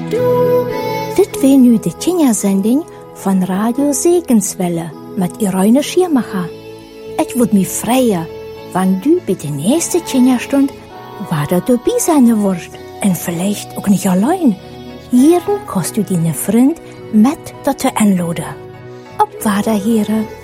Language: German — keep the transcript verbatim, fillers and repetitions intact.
Dit weer nu de Kindersending van Radio Segenswelle met Irene Schiermacher. Het wordt me freien, wann du bij de nächste Kinderstund weiter dabei sein wirst. En vielleicht auch nicht allein. Hier kannst du deine Freund mit dazu einladen. Ob weiter, Here.